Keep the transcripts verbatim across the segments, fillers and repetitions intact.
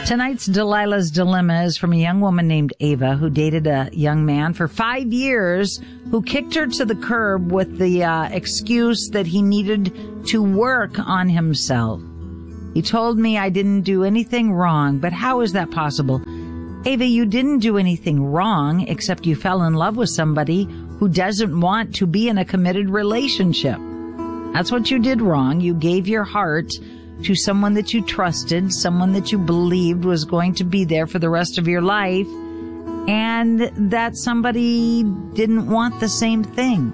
Tonight's Delilah's Dilemma is from a young woman named Ava who dated a young man for five years who kicked her to the curb with the uh, excuse that he needed to work on himself. He told me I didn't do anything wrong, but how is that possible? Ava, you didn't do anything wrong except you fell in love with somebody who doesn't want to be in a committed relationship. That's what you did wrong. You gave your heart to someone that you trusted, someone that you believed was going to be there for the rest of your life, and that somebody didn't want the same thing.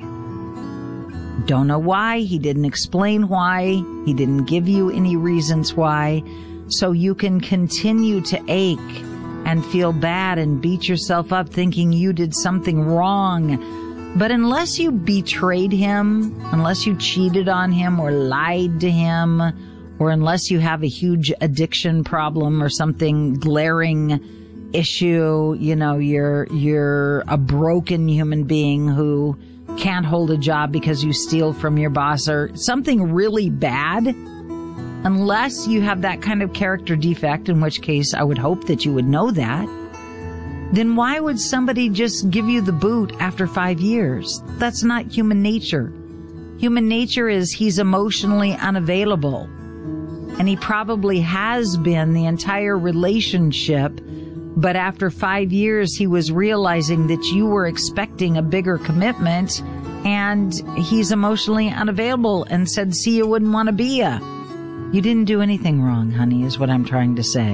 Don't know why. He didn't explain why. He didn't give you any reasons why. So you can continue to ache and feel bad and beat yourself up thinking you did something wrong. But unless you betrayed him, unless you cheated on him or lied to him, or unless you have a huge addiction problem or something glaring issue, you know, you're, you're a broken human being who can't hold a job because you steal from your boss or something really bad, unless you have that kind of character defect, in which case I would hope that you would know that, then why would somebody just give you the boot after five years? That's not human nature. Human nature is he's emotionally unavailable. And he probably has been the entire relationship, but after five years he was realizing that you were expecting a bigger commitment, and he's emotionally unavailable and said, see, you wouldn't want to be ya. You didn't do anything wrong, honey, is what I'm trying to say.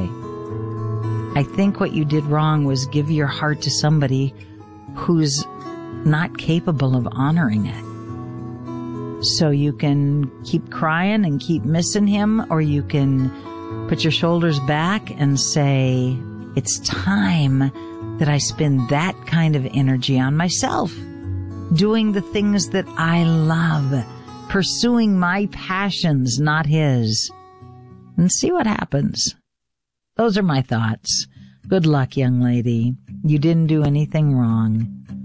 I think what you did wrong was give your heart to somebody who's not capable of honoring it. So you can keep crying and keep missing him, or you can put your shoulders back and say, it's time that I spend that kind of energy on myself, doing the things that I love, pursuing my passions, not his, and see what happens. Those are my thoughts. Good luck, young lady. You didn't do anything wrong.